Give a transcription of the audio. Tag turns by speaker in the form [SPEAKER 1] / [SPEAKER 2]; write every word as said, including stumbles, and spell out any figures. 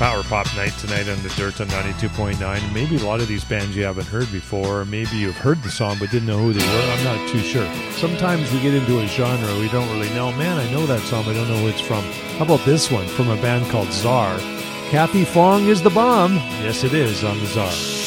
[SPEAKER 1] Power Pop Night tonight on the Dirt on ninety-two point nine. Maybe a lot of these bands you haven't heard before, or maybe you've heard the song but didn't know who they were. I'm not too sure. Sometimes we get into a genre we don't really know. Man, I know that song, but I don't know who it's from. How about this one from a band called Czar? Kathy Fong is the bomb. Yes, it is on the Czar.